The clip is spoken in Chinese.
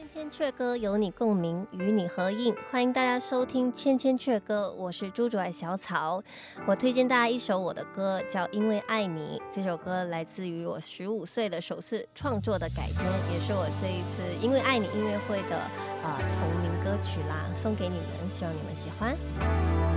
千千阙歌有你共鸣，与你合映。欢迎大家收听千千阙歌，我是朱主爱小草。我推荐大家一首我的歌，叫《因为爱你》。这首歌来自于我15岁的首次创作的改编，也是我这一次因为爱你音乐会的同名歌曲啦，送给你们，希望你们喜欢。